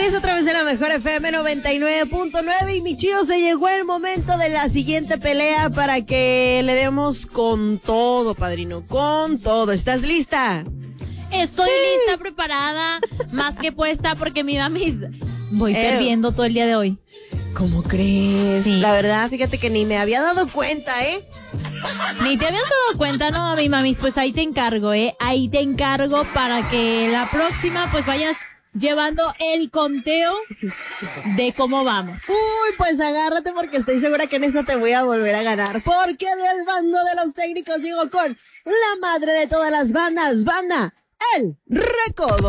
regreso a través de la mejor FM 99.9 y mi chido, se llegó el momento de la siguiente pelea para que le demos con todo, padrino, con todo. ¿Estás lista? Estoy lista, preparada, más que puesta porque mira voy perdiendo todo el día de hoy. ¿Cómo crees? Sí. La verdad, fíjate que ni me había dado cuenta, Ni te habías dado cuenta, ¿no, mi mamis? Pues ahí te encargo, ahí te encargo para que la próxima pues vayas llevando el conteo de cómo vamos. Uy, pues agárrate porque estoy segura que en esta te voy a volver a ganar. Porque del bando de los técnicos llego con la madre de todas las bandas, Banda El Recodo.